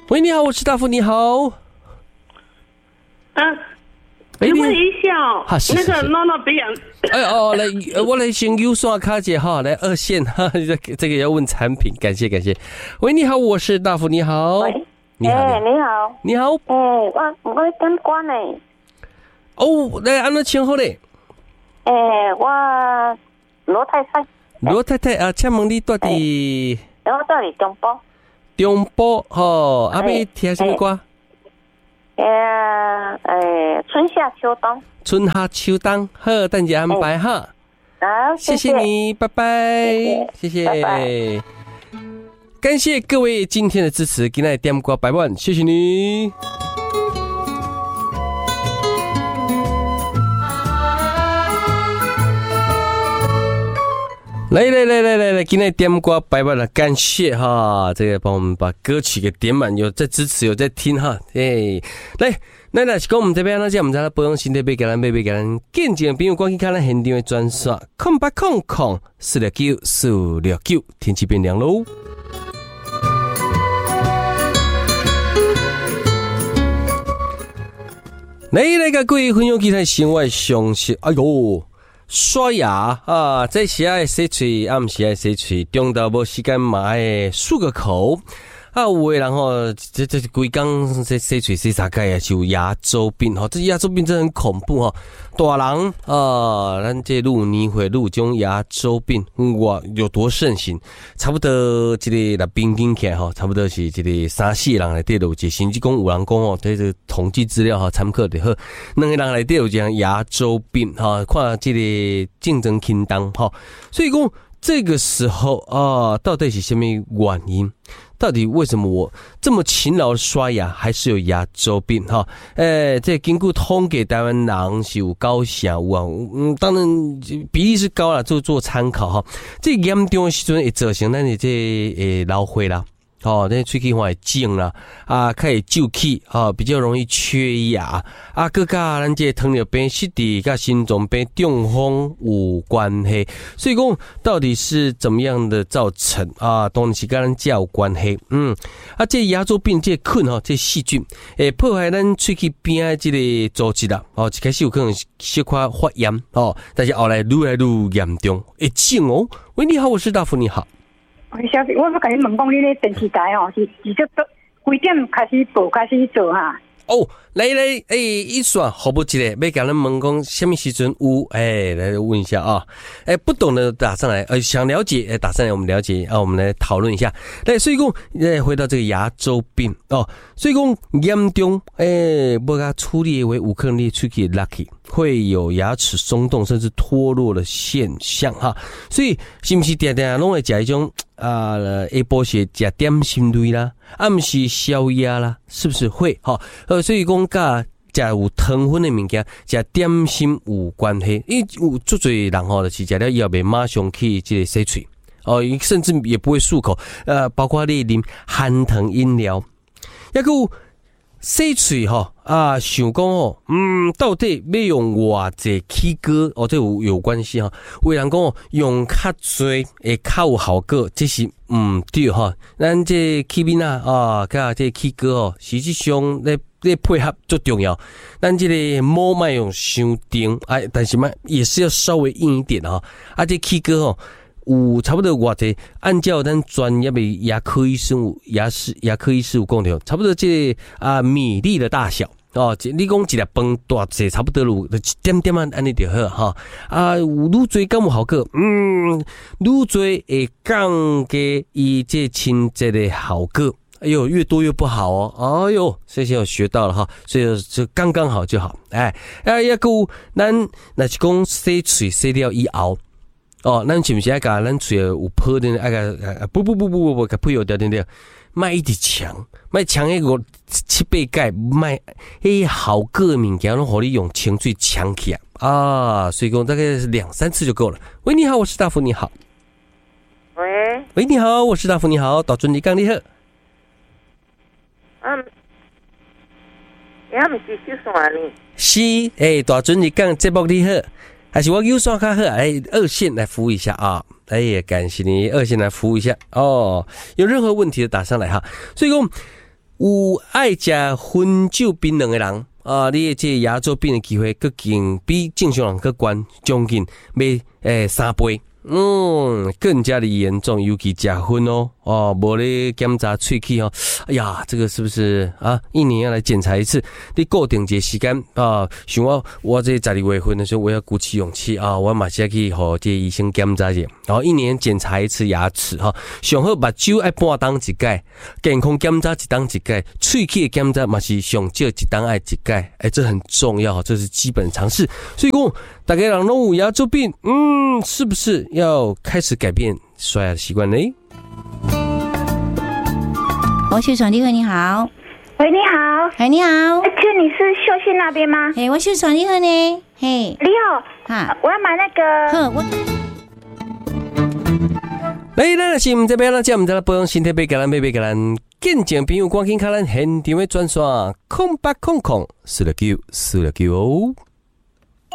喂，你好，我是大福，你好。 请问一下那个诺诺比亚， 来，我来先优刷卡姐哈，来二线哈，这个要问产品，感谢。喂，你好，我是大福，你好。 喂， 你好，你好。 我点歌呢。 哦，来，安那请好嘞。 我罗太太啊，请问你住伫？ 我住伫中部。 中部吼，要听什么歌？ 春夏秋冬。 春夏秋冬，好，等下安排哈。 好， 谢谢你，拜拜，谢谢， 拜拜。 感谢各位今天的支持，今天点歌百万，谢谢你。来，今天点歌百万了，感谢哈，这个帮我们把歌曲给点满，有在支持，有在听哈，来是讲我们这边那些我们在播放新台北给咱买给咱，见证朋友关系看咱现场的专线0800-469-469，天气变凉喽。来个各位朋友，其他生活常识，哎呦。刷牙啊，这时爱洗嘴，暗时爱洗嘴，中昼无时间嘛爱漱个口。有的人吼，这规工洗嘴洗三盖啊，就有牙周病吼。这牙周病真的很恐怖吼。大人啊，咱这愈年岁愈种牙周病，哇，有多盛行？差不多这个来平均起来吼，差不多是这个3-4个人内底有一个，甚至讲有人讲哦，这个统计资料哈，参考的好，2个人内底有这样牙周病哈，看这个竞争轻当哈，所以讲这个时候啊，到底是什么原因？到底为什么我这么勤劳的刷牙，还是有牙周病哈？这经过统计，台湾人是有高成有啊，当然比例是高啦，做参考哈。这严重的时阵会造成咱的这老花啦。那喙齿会肿啦，开始皱起，比较容易缺牙，佮甲咱这糖尿病、失智、甲心脏病、中风有关系。所以讲，到底是怎么样的造成当然是跟咱这有关系。这牙周病这菌这细菌，破坏咱喙齿边的这个组织啦，一开始有可能小可发炎，但是后来愈来愈严重，会肿哦。喂，你好，我是大福，你好。 小姐，我要跟你问讲，你咧电视台是几点开始播开始做哈？ 来，一算好不记得，要跟咱问讲什么时阵有？来问一下啊！不懂的打上来，想了解打上来，我们了解我们来讨论一下。来，所以讲，回到这个牙周病所以讲严重，不甲处理为有可能你喙齿落去，会有牙齿松动甚至脱落的现象哈。所以是不是常常拢会食一种下晡时食点心类啦，暗时宵夜啦，是不是会所以讲甲食有糖分的物件，食点心有关系。因为有足侪人就是食了以后袂马上去这个洗嘴甚至也不会漱口。包括你啉含糖饮料，也有洗嘴想讲到底要用偌济起膏这有关系哈。有人讲用较侪会较有效果，这是对哈。咱这起面甲这起膏实际上咧配合最重要。咱这个毛卖用伤硬，但是也是要稍微硬一点哈。这起膏有差不多偌济，按照咱专业的牙科医生牙科医师有讲到，差不多这个米粒的大小你讲一粒饭大细，差不多有一点点安尼就好哈。有愈侪敢有效果，愈侪会降低伊这清洁的效果。哎呦，越多越不好哦！哎呦，谢谢我学到了哈，所以就刚刚好就好。也有咱若是讲洗嘴洗了以后。咱是不是爱甲咱嘴有破的爱甲不，甲配有掉掉，卖一直强，卖强迄个7-8盖，卖效果的物件拢互你用清水强起来所以讲大概2-3次就够了。喂，你好，我是大福，你好。喂，你好，我是大福，你好，大尊你讲你好。 不是小线呢？ 是，大尊你讲节目你好。还是我右刷卡好，二线来服务一下啊！感谢你二线来服务一下有任何问题的打上来哈。所以讲， 有爱食薰酒槟榔的人啊，你的这牙周病的机会更比正常人更高，将近要3倍。更加的严重，尤其吃薰哦，无咧检查喙齿哦，哎呀，这个是不是啊？一年要来检查一次？你固定一个时间啊，像我这12月份的时候，我要鼓起勇气啊，我马上去和这医生检查一下，然后一年检查一次牙齿哈，上好目睭爱半当一届，健康检查一当一届，喙齿的检查嘛是上少一当爱一届，这很重要，这是基本常识。所以讲，大家人拢有牙周病，是不是要开始改变刷牙的习惯呢？ 秀爽，你好，你好。 喂，你好。 哎，你好。 请你是秀信那边吗？ 我秀爽，你好呢。嘿， 你好。啊，我要买那个。 来，咱是唔这边，咱只唔知啦，保养身体，别给咱，别给咱，见证朋友，赶紧看咱现场的专线，0800469469哦。